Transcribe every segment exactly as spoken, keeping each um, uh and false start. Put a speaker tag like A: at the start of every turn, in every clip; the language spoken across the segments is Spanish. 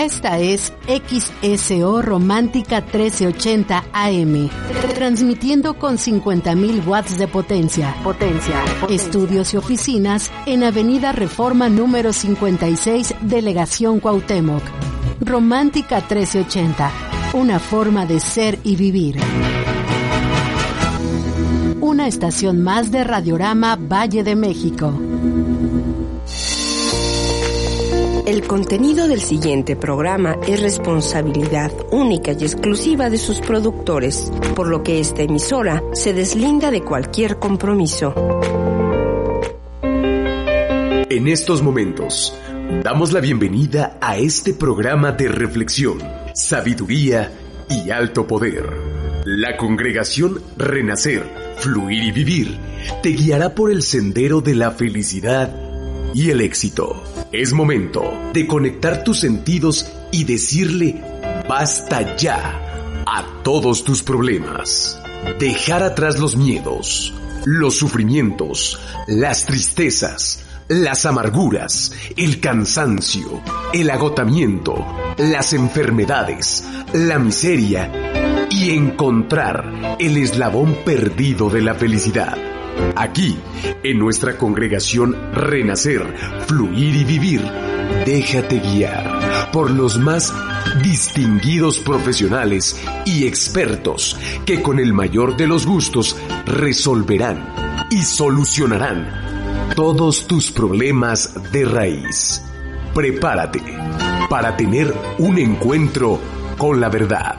A: Esta es X S O Romántica trece ochenta A M, transmitiendo con cincuenta mil watts de potencia. Potencia. Potencia. Estudios y oficinas en Avenida Reforma número cincuenta y seis, Delegación Cuauhtémoc. Romántica trece ochenta, una forma de ser y vivir. Una estación más de Radiorama Valle de México.
B: El contenido del siguiente programa es responsabilidad única y exclusiva de sus productores, por lo que esta emisora se deslinda de cualquier compromiso.
C: En estos momentos, damos la bienvenida a este programa de reflexión, sabiduría y alto poder. La congregación Renacer, Fluir y Vivir te guiará por el sendero de la felicidad y el éxito. Es momento de conectar tus sentidos y decirle basta ya a todos tus problemas. Dejar atrás los miedos, los sufrimientos, las tristezas, las amarguras, el cansancio, el agotamiento, las enfermedades, la miseria y encontrar el eslabón perdido de la felicidad. Aquí, en nuestra congregación Renacer, Fluir y Vivir, déjate guiar por los más distinguidos profesionales y expertos que con el mayor de los gustos resolverán y solucionarán todos tus problemas de raíz. Prepárate para tener un encuentro con la verdad.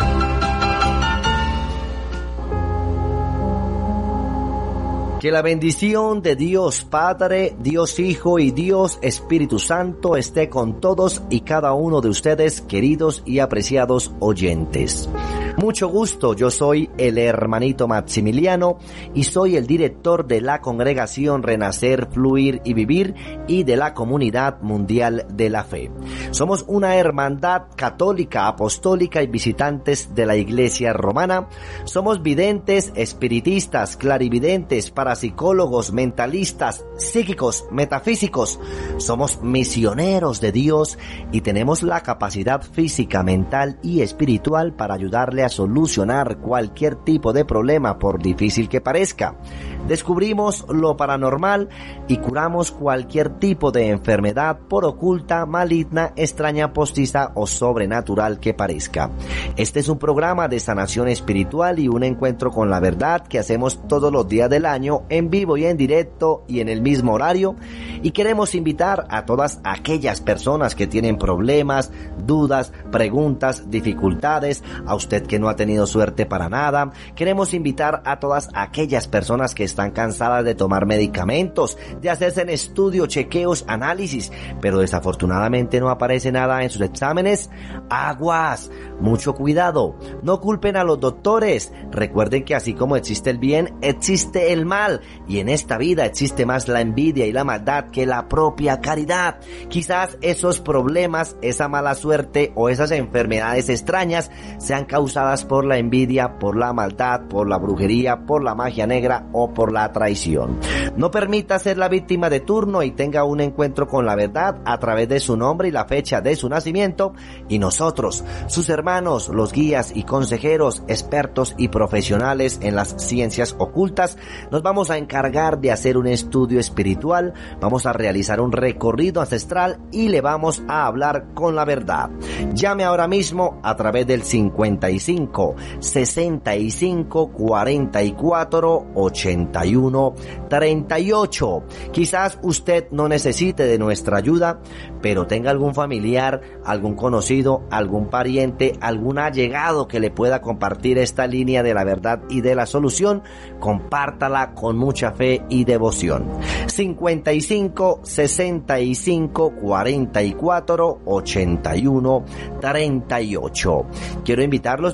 D: Que la bendición de Dios Padre, Dios Hijo y Dios Espíritu Santo esté con todos y cada uno de ustedes, queridos y apreciados oyentes. Mucho gusto, yo soy el hermanito Maximiliano y soy el director de la congregación Renacer, Fluir y Vivir y de la Comunidad Mundial de la Fe. Somos una hermandad católica, apostólica y visitantes de la Iglesia Romana. Somos videntes, espiritistas, clarividentes, parapsicólogos, mentalistas, psíquicos, metafísicos. Somos misioneros de Dios y tenemos la capacidad física, mental y espiritual para ayudarle a solucionar cualquier tipo de problema, por difícil que parezca. Descubrimos lo paranormal y curamos cualquier tipo de enfermedad, por oculta, maligna, extraña, postiza o sobrenatural que parezca. Este es un programa de sanación espiritual y un encuentro con la verdad que hacemos todos los días del año, en vivo y en directo y en el mismo horario, y queremos invitar a todas aquellas personas que tienen problemas, dudas, preguntas, dificultades, a usted que no ha tenido suerte para nada. Queremos invitar a todas aquellas personas que están cansadas de tomar medicamentos, de hacerse en estudios, chequeos, análisis, pero desafortunadamente no aparece nada en sus exámenes. Aguas, mucho cuidado, no culpen a los doctores. Recuerden que así como existe el bien, existe el mal, y en esta vida existe más la envidia y la maldad que la propia caridad. Quizás esos problemas, esa mala suerte o esas enfermedades extrañas sean causadas por la envidia, por la maldad, por la brujería, por la magia negra o por la traición. No permita ser la víctima de turno y tenga un encuentro con la verdad a través de su nombre y la fecha de su nacimiento, y nosotros, sus hermanos, los guías y consejeros, expertos y profesionales en las ciencias ocultas, nos vamos a encargar de hacer un estudio espiritual, vamos a realizar un recorrido ancestral y le vamos a hablar con la verdad. Llame ahora mismo a través del cincuenta y cinco, sesenta y cinco, cuarenta y cuatro, ochenta y uno, treinta y ocho. Quizás usted no necesite de nuestra ayuda, pero tenga algún familiar, algún conocido, algún pariente, algún allegado que le pueda compartir esta línea de la verdad y de la solución. Compártala con mucha fe y devoción. cincuenta y cinco, sesenta y cinco, cuarenta y cuatro, ochenta y uno, treinta y ocho. Quiero invitarlos para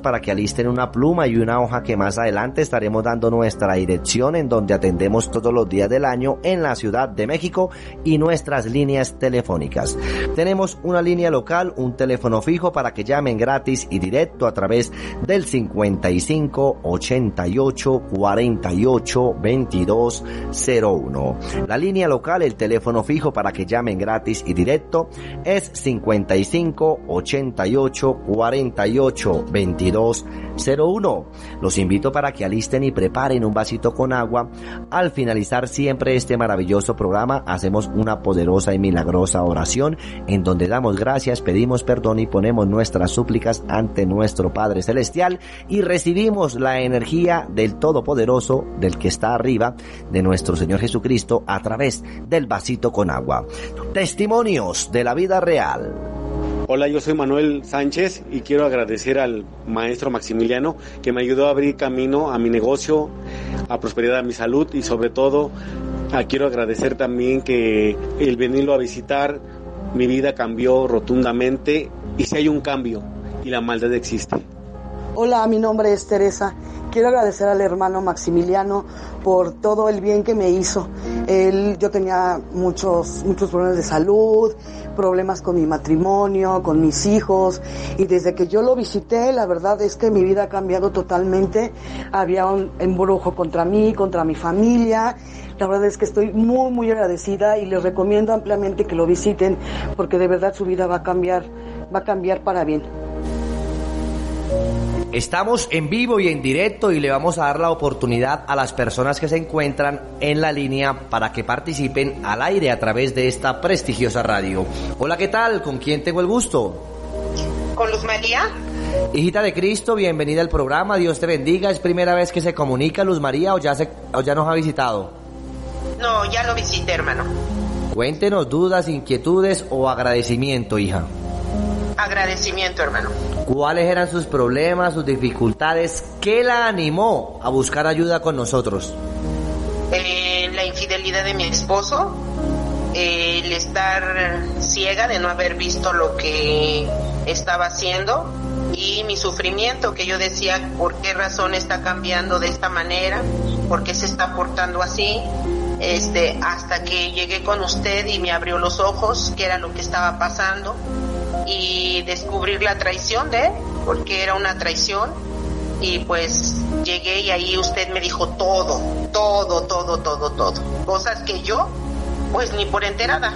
D: para que alisten una pluma y una hoja que más adelante estaremos dando nuestra dirección en donde atendemos todos los días del año en la Ciudad de México y nuestras líneas telefónicas. Tenemos una línea local, un teléfono fijo para que llamen gratis y directo a través del cincuenta y cinco, ochenta y ocho, cuarenta y ocho, veintidós cero uno. La línea local, el teléfono fijo para que llamen gratis y directo es cincuenta y cinco, ochenta y ocho, cuarenta y ocho, veintidós cero uno. Los invito para que alisten y preparen un vasito con agua. Al finalizar siempre este maravilloso programa hacemos una poderosa y milagrosa oración en donde damos gracias, pedimos perdón y ponemos nuestras súplicas ante nuestro Padre Celestial y recibimos la energía del Todopoderoso, del que está arriba, de nuestro Señor Jesucristo a través del vasito con agua. Testimonios de la vida real.
E: Hola, yo soy Manuel Sánchez y quiero agradecer al maestro Maximiliano que me ayudó a abrir camino a mi negocio, a prosperidad, a mi salud y sobre todo a, quiero agradecer también que el venirlo a visitar, mi vida cambió rotundamente y si hay un cambio y la maldad existe.
F: Hola, mi nombre es Teresa. Quiero agradecer al hermano Maximiliano por todo el bien que me hizo. Él, yo tenía muchos, muchos problemas de salud, problemas con mi matrimonio, con mis hijos, y desde que yo lo visité, la verdad es que mi vida ha cambiado totalmente. Había un embrujo contra mí, contra mi familia. La verdad es que estoy muy, muy agradecida y les recomiendo ampliamente que lo visiten porque de verdad su vida va a cambiar, va a cambiar para bien.
D: Estamos en vivo y en directo y le vamos a dar la oportunidad a las personas que se encuentran en la línea para que participen al aire a través de esta prestigiosa radio. Hola, ¿qué tal? ¿Con quién tengo el gusto?
G: Con Luz María.
D: Hijita de Cristo, bienvenida al programa, Dios te bendiga. ¿Es primera vez que se comunica Luz María o ya, se, o ya nos ha visitado?
G: No, ya lo visité, hermano.
D: Cuéntenos dudas, inquietudes o agradecimiento, hija.
G: Agradecimiento, hermano.
D: ¿Cuáles eran sus problemas, sus dificultades? ¿Qué la animó a buscar ayuda con nosotros?
G: Eh, la infidelidad de mi esposo, eh, el estar ciega de no haber visto lo que estaba haciendo y mi sufrimiento, que yo decía, ¿por qué razón está cambiando de esta manera? ¿Por qué se está portando así? Este, hasta que llegué con usted y me abrió los ojos, qué era lo que estaba pasando, y descubrir la traición de él, porque era una traición, y pues llegué y ahí usted me dijo todo, todo, todo, todo, todo, cosas que yo, pues ni por enterada.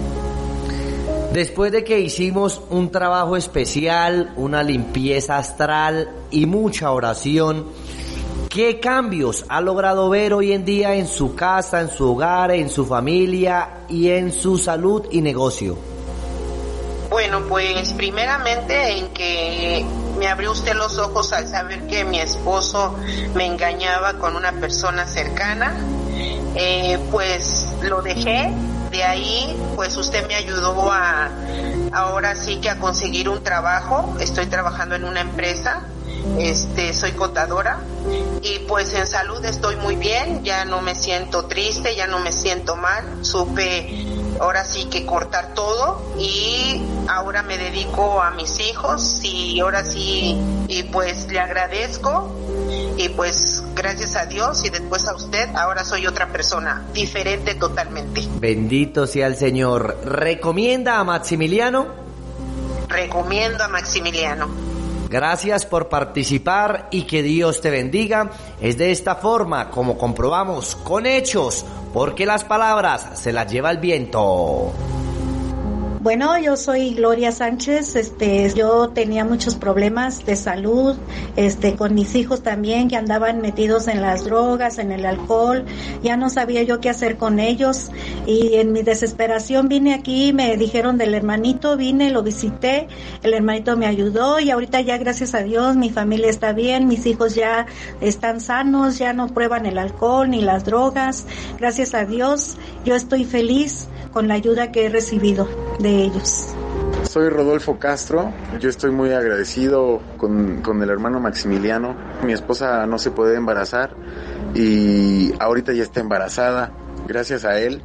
D: Después de que hicimos un trabajo especial, una limpieza astral y mucha oración, ¿qué cambios ha logrado ver hoy en día en su casa, en su hogar, en su familia y en su salud y negocio?
G: Bueno, pues primeramente en que me abrió usted los ojos al saber que mi esposo me engañaba con una persona cercana, eh, pues lo dejé. De ahí, pues usted me ayudó a, ahora sí que a conseguir un trabajo. Estoy trabajando en una empresa, este, soy contadora y pues en salud estoy muy bien, ya no me siento triste, ya no me siento mal, supe ahora sí que cortar todo y ahora me dedico a mis hijos y ahora sí, y pues le agradezco y pues gracias a Dios y después a usted, ahora soy otra persona, diferente totalmente.
D: Bendito sea el Señor. ¿Recomienda a Maximiliano?
G: Recomiendo a Maximiliano.
D: Gracias por participar y que Dios te bendiga. Es de esta forma como comprobamos con hechos, porque las palabras se las lleva el viento.
H: Bueno, yo soy Gloria Sánchez, este, yo tenía muchos problemas de salud, este, con mis hijos también que andaban metidos en las drogas, en el alcohol, ya no sabía yo qué hacer con ellos y en mi desesperación vine aquí, me dijeron del hermanito, vine, lo visité, el hermanito me ayudó y ahorita ya gracias a Dios mi familia está bien, mis hijos ya están sanos, ya no prueban el alcohol ni las drogas, gracias a Dios, yo estoy feliz con la ayuda que he recibido de ellos.
I: Soy Rodolfo Castro, yo estoy muy agradecido con, con el hermano Maximiliano. Mi esposa no se puede embarazar y ahorita ya está embarazada, gracias a él.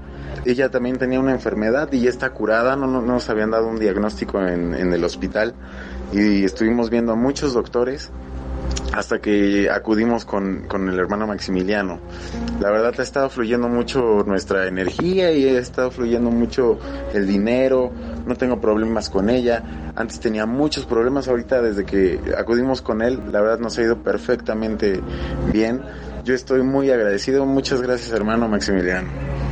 I: ella también tenía una enfermedad y ya está curada, no, no, no nos habían dado un diagnóstico en, en el hospital y estuvimos viendo a muchos doctores hasta que acudimos con, con el hermano Maximiliano. La verdad ha estado fluyendo mucho nuestra energía y ha estado fluyendo mucho el dinero, no tengo problemas con ella. Antes tenía muchos problemas, ahorita desde que acudimos con él, la verdad nos ha ido perfectamente bien. Yo estoy muy agradecido, muchas gracias hermano Maximiliano.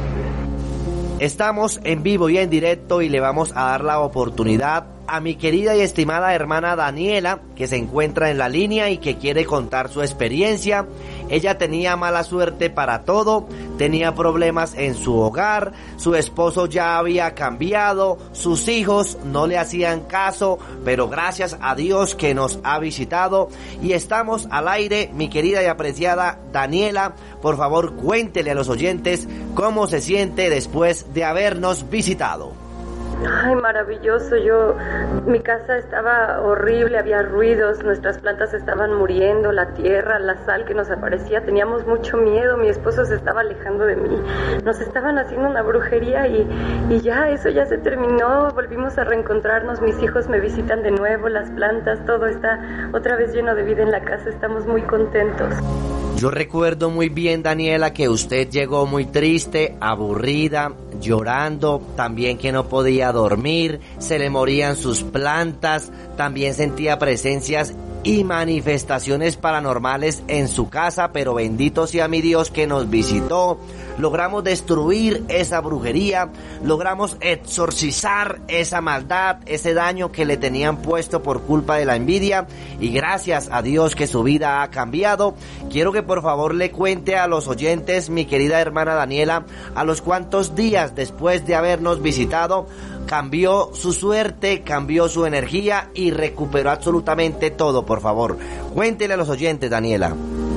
D: Estamos en vivo y en directo y le vamos a dar la oportunidad a mi querida y estimada hermana Daniela, que se encuentra en la línea y que quiere contar su experiencia. Ella tenía mala suerte para todo, tenía problemas en su hogar, su esposo ya había cambiado, sus hijos no le hacían caso, pero gracias a Dios que nos ha visitado y estamos al aire. Mi querida y apreciada Daniela, por favor cuéntele a los oyentes cómo se siente después de habernos visitado.
J: Ay, maravilloso. Yo, mi casa estaba horrible, había ruidos, nuestras plantas estaban muriendo, la tierra, la sal que nos aparecía, teníamos mucho miedo, mi esposo se estaba alejando de mí, nos estaban haciendo una brujería y, y ya, eso ya se terminó, volvimos a reencontrarnos, mis hijos me visitan de nuevo, las plantas, todo está otra vez lleno de vida en la casa, estamos muy contentos.
D: Yo recuerdo muy bien, Daniela, que usted llegó muy triste, aburrida, llorando, también que no podía dormir, se le morían sus plantas, también sentía presencias y manifestaciones paranormales en su casa, pero bendito sea mi Dios que nos visitó. Logramos destruir esa brujería, logramos exorcizar esa maldad, ese daño que le tenían puesto por culpa de la envidia, y gracias a Dios que su vida ha cambiado. Quiero que por favor le cuente a los oyentes, mi querida hermana Daniela, a los cuantos días después de habernos visitado cambió su suerte, cambió su energía y recuperó absolutamente todo. Por favor, cuéntele a los oyentes, Daniela.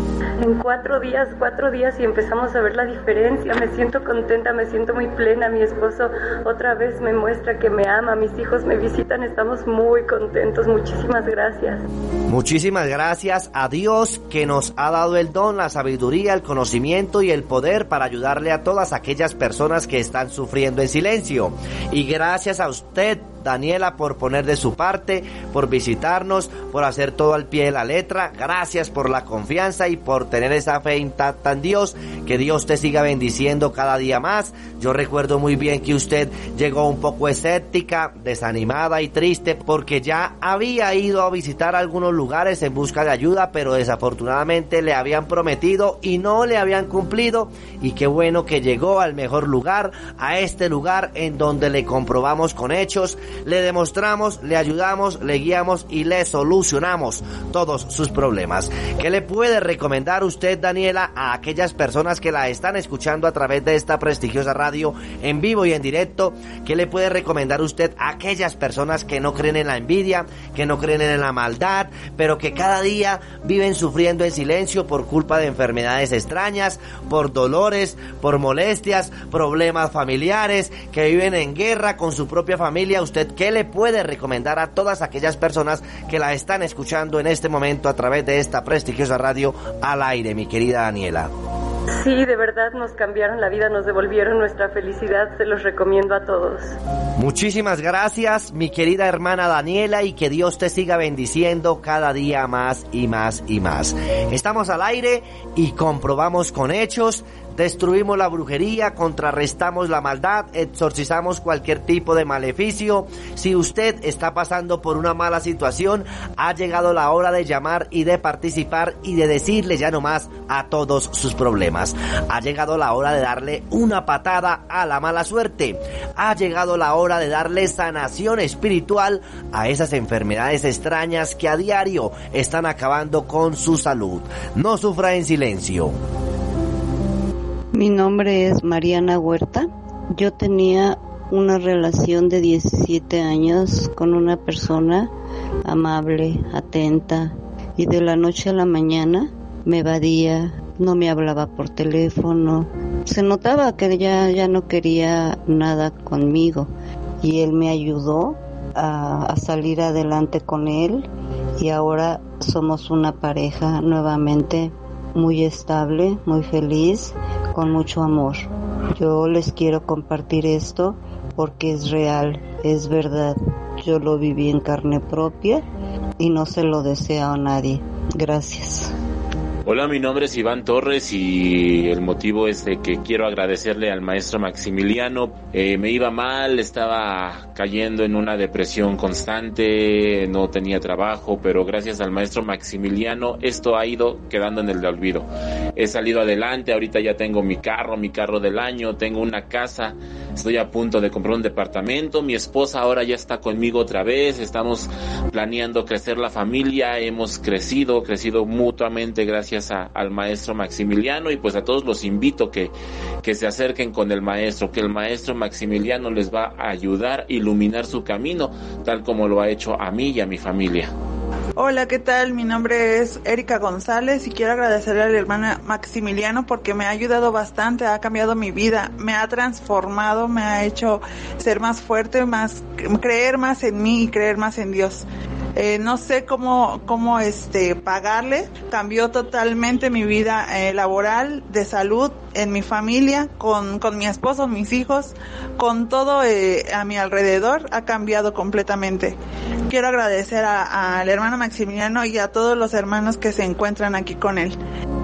J: En cuatro días, cuatro días y empezamos a ver la diferencia, me siento contenta, me siento muy plena, mi esposo otra vez me muestra que me ama, mis hijos me visitan, estamos muy contentos, muchísimas gracias.
D: Muchísimas gracias a Dios que nos ha dado el don, la sabiduría, el conocimiento y el poder para ayudarle a todas aquellas personas que están sufriendo en silencio. Y gracias a usted, Daniela, por poner de su parte, por visitarnos, por hacer todo al pie de la letra. Gracias por la confianza y por tener esa fe intacta en Dios. Que Dios te siga bendiciendo cada día más. Yo recuerdo muy bien que usted llegó un poco escéptica, desanimada y triste porque ya había ido a visitar algunos lugares en busca de ayuda, pero desafortunadamente le habían prometido y no le habían cumplido. Y qué bueno que llegó al mejor lugar, a este lugar en donde le comprobamos con hechos, le demostramos, le ayudamos, le guiamos y le solucionamos todos sus problemas. ¿Qué le puede recomendar usted, Daniela, a aquellas personas que la están escuchando a través de esta prestigiosa radio en vivo y en directo? ¿Qué le puede recomendar usted a aquellas personas que no creen en la envidia, que no creen en la maldad, pero que cada día viven sufriendo en silencio por culpa de enfermedades extrañas, por dolores, por molestias, problemas familiares, que viven en guerra con su propia familia? ¿Usted qué le puede recomendar a todas aquellas personas que la están escuchando en este momento a través de esta prestigiosa radio al aire, mi querida Daniela?
J: Sí, de verdad nos cambiaron la vida, nos devolvieron nuestra felicidad, se los recomiendo a todos.
D: Muchísimas gracias, mi querida hermana Daniela, y que Dios te siga bendiciendo cada día más y más y más. Estamos al aire y comprobamos con hechos. Destruimos la brujería, contrarrestamos la maldad, exorcizamos cualquier tipo de maleficio. Si usted está pasando por una mala situación, ha llegado la hora de llamar y de participar y de decirle ya no más a todos sus problemas. Ha llegado la hora de darle una patada a la mala suerte. Ha llegado la hora de darle sanación espiritual a esas enfermedades extrañas que a diario están acabando con su salud. No sufra en silencio.
K: Mi nombre es Mariana Huerta. Yo tenía una relación de diecisiete años con una persona amable, atenta, y de la noche a la mañana me evadía, no me hablaba por teléfono. Se notaba que ya, ya no quería nada conmigo, y él me ayudó a, a salir adelante con él, y ahora somos una pareja nuevamente muy estable, muy feliz, con mucho amor. Yo les quiero compartir esto porque es real, es verdad. Yo lo viví en carne propia y no se lo deseo a nadie. Gracias.
L: Hola, mi nombre es Iván Torres y el motivo es de que quiero agradecerle al maestro Maximiliano. Eh, me iba mal, estaba cayendo en una depresión constante, no tenía trabajo, pero gracias al maestro Maximiliano esto ha ido quedando en el olvido. He salido adelante, ahorita ya tengo mi carro, mi carro del año, tengo una casa, estoy a punto de comprar un departamento, mi esposa ahora ya está conmigo otra vez, estamos planeando crecer la familia, hemos crecido, crecido mutuamente gracias A, al maestro Maximiliano, y pues a todos los invito que, que se acerquen con el maestro, que el maestro Maximiliano les va a ayudar a iluminar su camino, tal como lo ha hecho a mí y a mi familia.
M: Hola, ¿qué tal? Mi nombre es Erika González y quiero agradecerle al hermano Maximiliano porque me ha ayudado bastante, ha cambiado mi vida, me ha transformado, me ha hecho ser más fuerte, más creer más en mí y creer más en Dios. Eh, no sé cómo, cómo este, pagarle, cambió totalmente mi vida eh, laboral, de salud, en mi familia, con, con mi esposo, mis hijos, con todo eh, a mi alrededor, ha cambiado completamente. Quiero agradecer al hermano Maximiliano y a todos los hermanos que se encuentran aquí con él.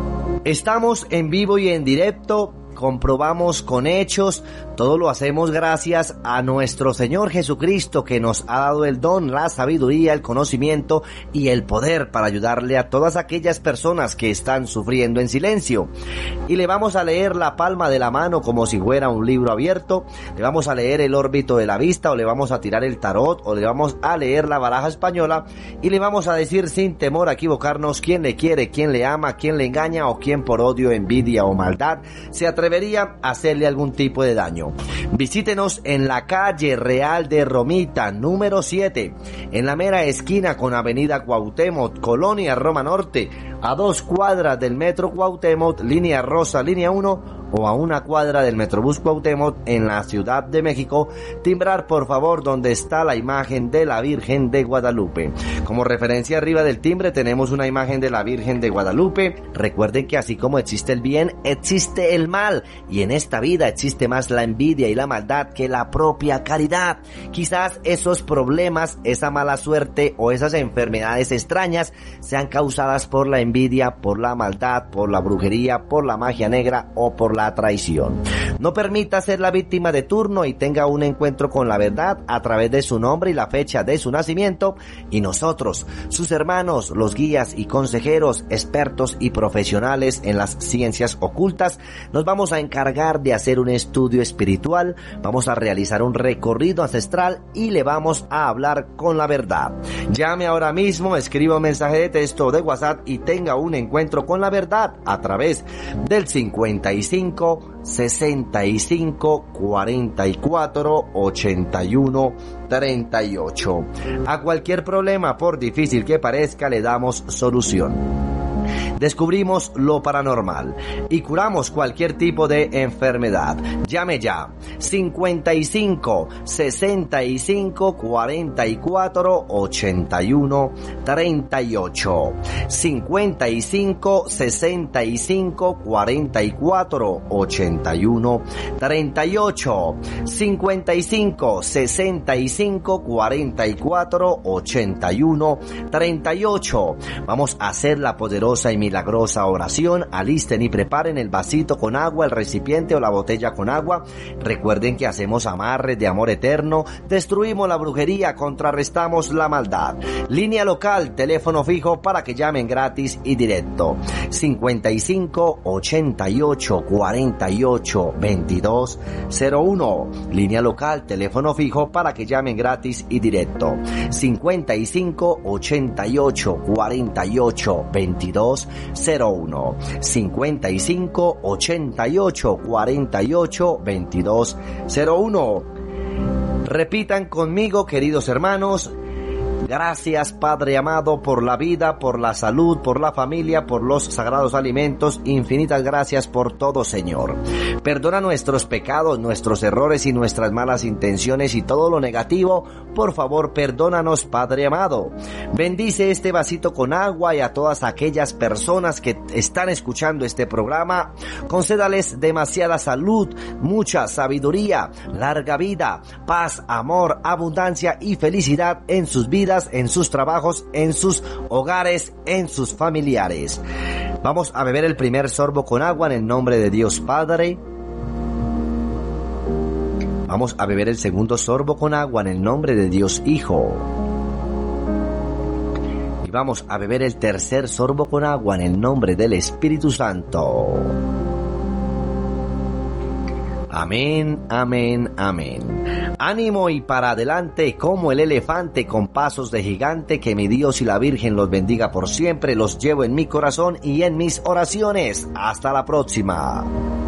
D: Estamos en vivo y en directo, comprobamos con hechos, todo lo hacemos gracias a nuestro Señor Jesucristo, que nos ha dado el don, la sabiduría, el conocimiento y el poder para ayudarle a todas aquellas personas que están sufriendo en silencio. Y le vamos a leer la palma de la mano como si fuera un libro abierto, le vamos a leer el órbito de la vista, o le vamos a tirar el tarot, o le vamos a leer la baraja española, y le vamos a decir sin temor a equivocarnos quién le quiere, quién le ama, quién le engaña, o quién por odio, envidia o maldad se atrevería a hacerle algún tipo de daño. Visítenos en la calle Real de Romita, número siete, en la mera esquina con Avenida Cuauhtémoc, Colonia Roma Norte, a dos cuadras del Metro Cuauhtémoc, línea rosa, línea uno, o a una cuadra del Metrobús Cuauhtémoc en la Ciudad de México. Timbrar por favor donde está la imagen de la Virgen de Guadalupe. Como referencia arriba del timbre tenemos una imagen de la Virgen de Guadalupe. Recuerden que así como existe el bien, existe el mal, y en esta vida existe más la envidia y la maldad que la propia caridad. Quizás esos problemas, esa mala suerte o esas enfermedades extrañas sean causadas por la envidia, por la maldad, por la brujería, por la magia negra o por la traición. No permita ser la víctima de turno y tenga un encuentro con la verdad a través de su nombre y la fecha de su nacimiento, y nosotros, sus hermanos, los guías y consejeros, expertos y profesionales en las ciencias ocultas, nos vamos a encargar de hacer un estudio espiritual, vamos a realizar un recorrido ancestral y le vamos a hablar con la verdad. Llame ahora mismo, escriba un mensaje de texto de WhatsApp y tenga un encuentro con la verdad a través del cincuenta y cinco sesenta y cinco cuarenta y cuatro ochenta y uno treinta y ocho. A cualquier problema, por difícil que parezca, le damos solución. Descubrimos lo paranormal y curamos cualquier tipo de enfermedad. Llame ya. cincuenta y cinco sesenta y cinco cuarenta y cuatro ochenta y uno treinta y ocho. cincuenta y cinco sesenta y cinco cuarenta y cuatro ochenta y uno treinta y ocho. cincuenta y cinco sesenta y cinco cuarenta y cuatro ochenta y uno treinta y ocho. Vamos a hacer la poderosa y milagrosa oración. Alisten y preparen el vasito con agua, el recipiente o la botella con agua. Recuerden que hacemos amarres de amor eterno, destruimos la brujería, contrarrestamos la maldad. Línea local, teléfono fijo para que llamen gratis y directo. cincuenta y cinco ochenta y ocho cuarenta y ocho veintidós cero uno. Línea local, teléfono fijo para que llamen gratis y directo. cincuenta y cinco ochenta y ocho cuarenta y ocho veintidós cero uno. cincuenta y cinco ochenta y ocho cuarenta y ocho veintidós cero uno. Repitan conmigo, queridos hermanos. Gracias, Padre amado, por la vida, por la salud, por la familia, por los sagrados alimentos. Infinitas gracias por todo, Señor. Perdona nuestros pecados, nuestros errores y nuestras malas intenciones y todo lo negativo. Por favor, perdónanos, Padre amado. Bendice este vasito con agua y a todas aquellas personas que están escuchando este programa. Concédales demasiada salud, mucha sabiduría, larga vida, paz, amor, abundancia y felicidad en sus vidas, en sus trabajos, en sus hogares, en sus familiares. Vamos a beber el primer sorbo con agua en el nombre de Dios Padre. Vamos a beber el segundo sorbo con agua en el nombre de Dios Hijo. Y vamos a beber el tercer sorbo con agua en el nombre del Espíritu Santo. Amén, amén, amén. Ánimo y para adelante como el elefante con pasos de gigante. Que mi Dios y la Virgen los bendiga por siempre. Los llevo en mi corazón y en mis oraciones. Hasta la próxima.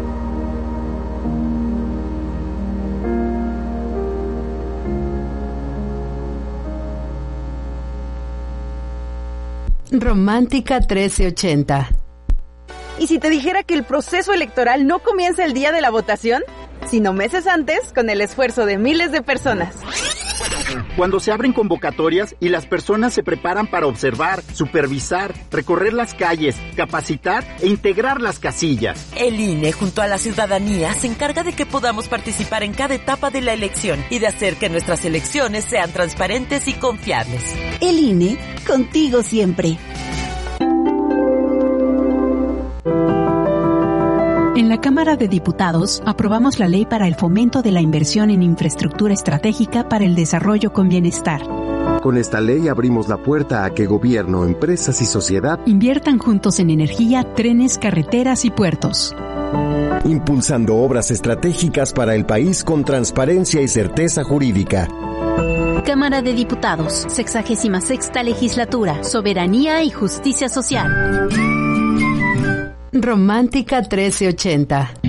A: Romántica trece ochenta.
N: ¿Y si te dijera que el proceso electoral no comienza el día de la votación, sino meses antes, con el esfuerzo de miles de personas?
O: Cuando se abren convocatorias y las personas se preparan para observar, supervisar, recorrer las calles, capacitar e integrar las casillas.
P: El I N E, junto a la ciudadanía, se encarga de que podamos participar en cada etapa de la elección y de hacer que nuestras elecciones sean transparentes y confiables.
Q: El I N E, contigo siempre.
R: En la Cámara de Diputados aprobamos la ley para el fomento de la inversión en infraestructura estratégica para el desarrollo con bienestar.
S: Con esta ley abrimos la puerta a que gobierno, empresas y sociedad
R: inviertan juntos en energía, trenes, carreteras y puertos.
S: Impulsando obras estratégicas para el país con transparencia y certeza jurídica.
T: Cámara de Diputados, sexagésima sexta legislatura, soberanía y justicia social.
A: Romántica trece ochenta.